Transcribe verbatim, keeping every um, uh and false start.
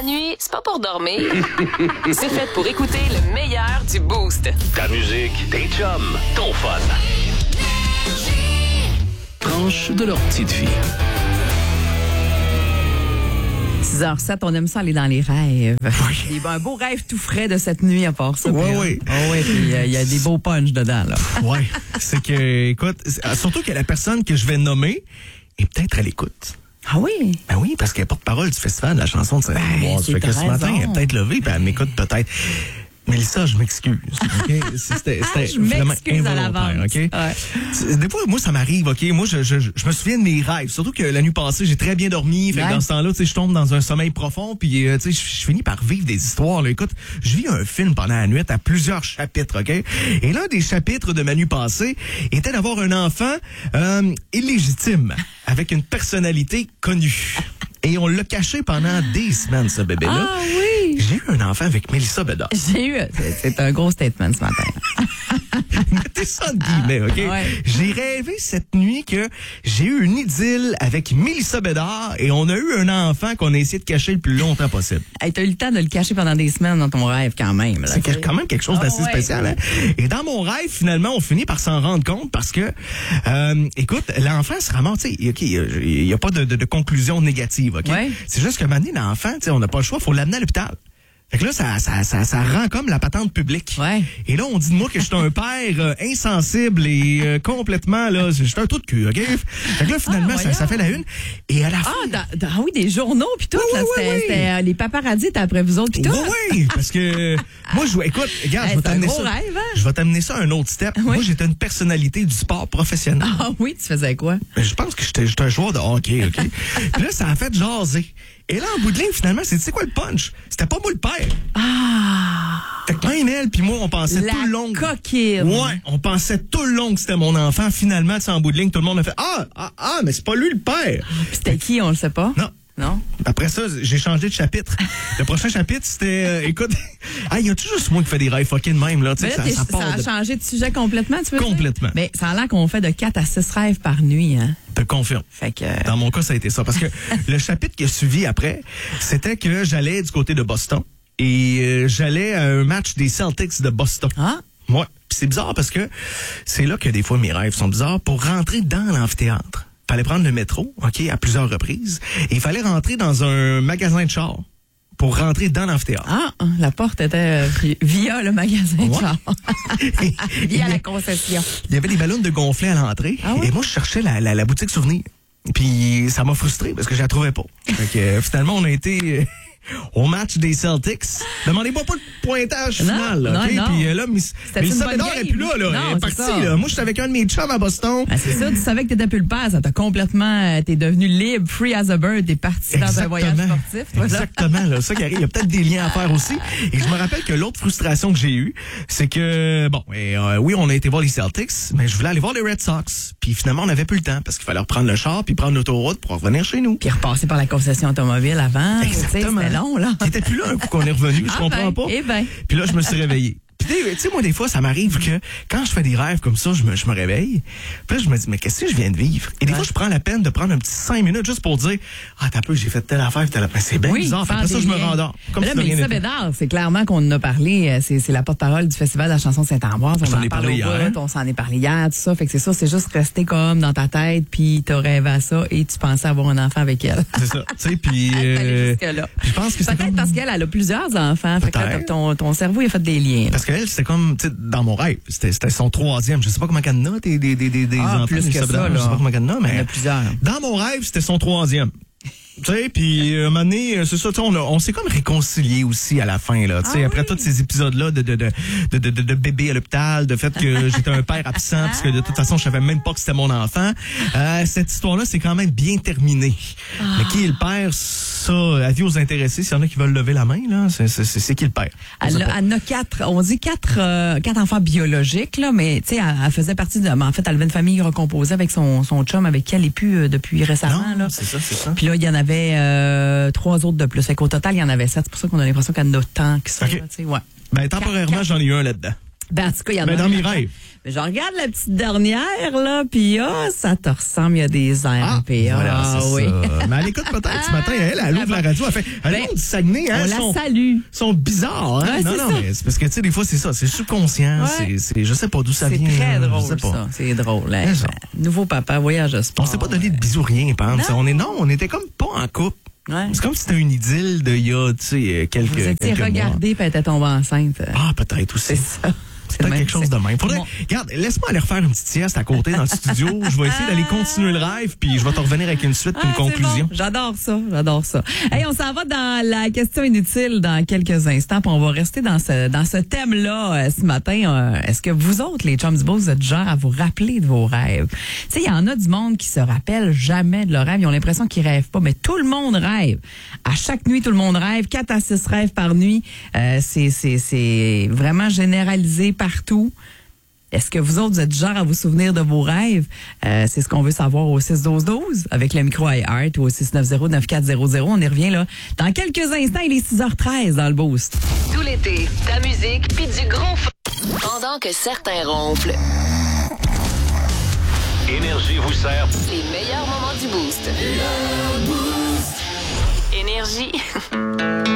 La nuit, c'est pas pour dormir. C'est fait pour écouter le meilleur du Boost. Ta musique, tes chums, ton fun. Tranche de leur petite vie. six heures sept, on aime ça aller dans les rêves. Oui. Il y a un beau rêve tout frais de cette nuit à part ça. Oui, puis, oui. Oh, oui, puis il euh, y a des beaux punchs dedans, là. Oui, c'est que, écoute, surtout que la personne que je vais nommer est peut-être à l'écoute. Ah oui? Ben oui, parce qu'elle est porte-parole du festival de la chanson de Saint-Amour. Ben, Ça fait que c'est ce ta matin, raison. elle est peut-être levée, puis elle m'écoute peut-être. Mélissa, je m'excuse. Okay? C'était, c'était Je vraiment m'excuse à involontaire. l'avance. Okay? Ouais. Des fois, moi, ça m'arrive. Ok, moi, je, je, je me souviens de mes rêves. Surtout que la nuit passée, j'ai très bien dormi. Fait que Ouais. dans ce temps-là, tu sais, je tombe dans un sommeil profond. Puis, euh, tu sais, je, je finis par vivre des histoires. Là. Écoute, je vis un film pendant la nuit à plusieurs chapitres. Ok. Et l'un des chapitres de ma nuit passée était d'avoir un enfant euh, illégitime avec une personnalité connue. Et on l'a caché pendant des semaines, ce bébé-là. Ah oui! J'ai eu un enfant avec Mélissa Bédard. J'ai eu... C'est, c'est un gros statement ce matin. Mettez ça en guillemets, OK? Ouais. J'ai rêvé cette nuit que j'ai eu une idylle avec Mélissa Bédard et on a eu un enfant qu'on a essayé de cacher le plus longtemps possible. Hey, t'as eu le temps de le cacher pendant des semaines dans ton rêve quand même. Là, C'est t'sais. quand même quelque chose d'assez Ah ouais. spécial. Hein? Et dans mon rêve, finalement, on finit par s'en rendre compte parce que, euh, écoute, l'enfant se ramasse, tu sais, OK, il n'y a pas de, de, de conclusion négative, OK? Ouais. C'est juste que maintenant, l'enfant, tu sais, on n'a pas le choix, il faut l'amener à l'hôpital. Fait que là, ça, ça, ça, ça rend comme la patente publique. Ouais. Et là, on dit de moi que je suis un père euh, insensible et euh, complètement, là, je suis un trou de cul, OK? Fait que là, finalement, Ah, ça, ça fait la une. Et à la fin... Ah, dans, dans- ah oui, des journaux puis tout. Oui, là, oui, c'était, oui, oui. c'était, euh, les paparazzis étaient après vous autres puis tout. Oui, oui, parce que moi, je écoute, regarde, Hey, je vais c'est un t'amener gros ça. rêve, hein? Je vais t'amener ça à un autre step. Oui. Moi, j'étais une personnalité du sport professionnel. Ah oui, tu faisais quoi? Ben, je pense que j'étais j'étais un joueur de hockey, OK? Puis là, ça a fait jaser. Et là, en bout de ligne, finalement, c'est, tu sais quoi le punch? C'était pas moi le père. Ah! Fait que même elle, puis moi, on pensait La tout le long. coquine. Ouais, on pensait tout le long que c'était mon enfant. Finalement, tu sais, en bout de ligne, tout le monde a fait Ah, ah, ah, mais c'est pas lui le père. Puis c'était qui, on le sait pas? Non. Non? Après ça, j'ai changé de chapitre. Le prochain chapitre, c'était, euh, écoute, ah, il y a toujours juste moi qui fais des rêves fucking même, là. Tu sais, Mais là, ça, t'es- ça ça, part a de... changé de sujet complètement, tu veux dire? Complètement. Mais ça a l'air qu'on fait de quatre à six rêves par nuit, hein? te confirme. Fait que... Dans mon cas, ça a été ça. Parce que le chapitre qui a suivi après, c'était que j'allais du côté de Boston et euh, j'allais à un match des Celtics de Boston. Ah? Ouais. Puis c'est bizarre parce que c'est là que des fois mes rêves sont bizarres. Pour rentrer dans l'amphithéâtre, fallait prendre le métro, OK, à plusieurs reprises. Et il fallait rentrer dans un magasin de chars pour rentrer dans l'amphithéâtre. Ah, la porte était euh, via le magasin de Ouais. char. Et- Via et- la concession. Il y avait des ballons de gonflés à l'entrée. Ah oui? Et moi, je cherchais la, la, la boutique souvenir. Puis ça m'a frustré parce que je la trouvais pas. Fait que euh, finalement, on a été euh, au match des Celtics. Demandez-moi pas le pointage Non, final. Là, non, OK? non. Puis euh, là, Miss C'était une bonne Bédard est game. plus là. là. Non, Elle est c'est partie. ça. Là. Moi, j'étais avec un de mes chums à Boston. Ah, c'est ça, tu savais que t'étais plus le père, ça t'a complètement, euh, t'es devenu libre, free as a bird, t'es parti dans un voyage sportif. Toi, là. Exactement, là, ça qui arrive. Il y a peut-être des liens à faire aussi. Et je me rappelle que l'autre frustration que j'ai eue, c'est que, bon, et, euh, oui, on a été voir les Celtics, mais je voulais aller voir les Red Sox. Puis finalement, on n'avait plus le temps parce qu'il fallait reprendre le char puis prendre l'autoroute pour revenir chez nous. Puis repasser par la concession automobile avant. tu sais, Exactement. C'était long, là. Qui était plus là un coup qu'on est revenu, je Ah comprends ben, pas. eh ben. Puis là, je me suis réveillé. Puis tu sais, moi, des fois, ça m'arrive que quand je fais des rêves comme ça, je me, je me réveille. Puis là, je me dis, mais qu'est-ce que je viens de vivre? Et des Ouais. fois, je prends la peine de prendre un petit cinq minutes juste pour dire, ah, t'as peu, j'ai fait telle affaire, telle affaire. C'est bien Oui, bizarre. Puis faire après ça, des je me liens. rendors. Comme Mais si là, de rien Mélissa n'était. Bédard, c'est clairement qu'on en a parlé. euh, C'est, c'est la porte-parole du Festival de la chanson de Saint-Ambroise. On s'en en est parle parlé au hier, bout, on s'en est parlé hier, tout ça. Fait que c'est ça, c'est juste resté comme dans ta tête, puis t'as rêvé à ça et tu pensais avoir un enfant avec elle. C'est ça. Tu sais, puis. Elle est allée euh, jusque-là. puis je pense que c'est Peut-être comme- parce qu'elle elle a plusieurs enfants. Fait que là, Peut-être. ton, ton cerveau il a fait des liens. Parce qu'elle, c'était comme, tu sais, dans mon rêve, c'était, c'était son troisième. Je sais pas comment qu'elle en a, des, des, des, des des Ah, enfants. plus des que ça, Sabedars, Je là. sais pas comment qu'elle en a, mais. Il y en a plusieurs. Dans mon rêve, c'était son troisième. Tu sais, puis euh, un moment donné, euh, c'est ça, tu sais, on, a- on s'est comme réconcilié aussi à la fin, là. Tu sais, Ah après oui? tous ces épisodes-là de, de, de, de, de, de, de bébé à l'hôpital, de fait que j'étais un père absent, parce que de toute façon, je savais même pas que c'était mon enfant. Euh, cette histoire-là, c'est quand même bien terminé. Mais qui est le père, ça, avis aux intéressés, s'il y en a qui veulent lever la main, là, c'est, c'est, c'est, c'est qui le père? On Elle, sait a- pas. elle en a quatre, on dit quatre, euh, quatre enfants biologiques, là, mais tu sais, elle, elle faisait partie de. En fait, elle avait une famille recomposée avec son, son chum, avec qui elle n'est plus euh, depuis récemment. Non, là. c'est ça, c'est ça. Puis là, il y en avait euh, trois autres de plus. Fait qu'au total, il y en avait sept. C'est pour ça qu'on a l'impression qu'elle en a tant que ça. OK. là, tu sais, ouais. Ben, temporairement, Quatre- j'en ai eu un là-dedans. Ben, en tout cas, il y en Ben, a dans un mes là-dedans. rêves. Mais je regarde la petite dernière, là, puis ah, ça te ressemble, il y a des airs. Ah, puis, ah, voilà, c'est oui. ça. Mais elle écoute peut-être ce matin, elle, elle ouvre la radio, elle fait, elle Ben, du Saguenay, hein, on la sont, salue. sont bizarres, hein? Ouais, non, c'est non, ça. mais c'est parce que, tu sais, des fois, c'est ça, c'est subconscient, Ouais. c'est, c'est, je sais pas d'où ça C'est vient. très je drôle, sais pas. ça. C'est drôle. Hein? C'est ça. Nouveau papa, voyage de sport. On s'est pas donné de bisous, rien, Pam. Non. On est, non, on était comme pas en couple. Ouais. C'est comme si c'était une idylle de, il y a, tu sais, quelques, Vous étiez quelques mois. regardé, puis elle était tombée enceinte. Ah, peut-être aussi. C'est ça. C'est peut-être quelque chose de même. Faudrait, Bon. regarde, laisse-moi aller refaire une petite sieste à côté dans le studio. Je vais essayer d'aller continuer le rêve, puis je vais te revenir avec une suite, puis une Ah, c'est conclusion. bon. J'adore ça, j'adore ça. Hey, on s'en va dans la question inutile dans quelques instants, puis on va rester dans ce dans ce thème-là euh, ce matin. Euh, est-ce que vous autres, les chums du beau, vous êtes du genre à vous rappeler de vos rêves? Tu sais, il y en a du monde qui se rappelle jamais de leurs rêves. Ils ont l'impression qu'ils rêvent pas, mais tout le monde rêve. À chaque nuit, tout le monde rêve. Quatre à six rêves par nuit. Euh, c'est c'est c'est vraiment généralisé partout. Est-ce que vous autres, vous êtes du genre à vous souvenir de vos rêves? Euh, c'est ce qu'on veut savoir au six douze douze avec le micro iHeart ou au six neuf zéro neuf quatre zéro zéro. On y revient là. Dans quelques instants, il est six heures treize dans le Boost. Tout l'été, ta musique puis du gros fun. Pendant que certains ronflent, Énergie vous sert. les meilleurs moments du Boost. Énergie.